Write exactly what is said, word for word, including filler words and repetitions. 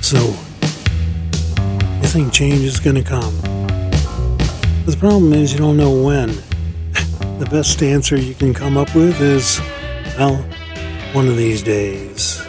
So, you think change is going to come. But the problem is you don't know when. The best answer you can come up with is, well, one of these days.